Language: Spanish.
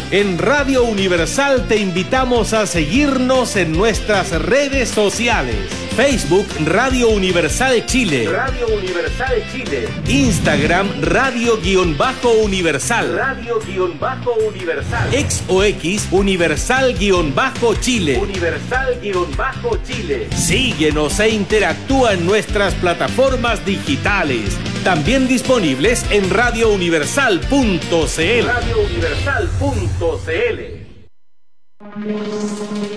En Radio Universal te invitamos a seguirnos en nuestras redes sociales. Facebook Radio Universal Chile. Radio Universal Chile. Instagram Radio-Universal. Radio-Universal. X o X Universal-Chile. Universal-Chile. Síguenos e interactúa en nuestras plataformas digitales. También disponibles en radiouniversal.cl. radiouniversal.cl.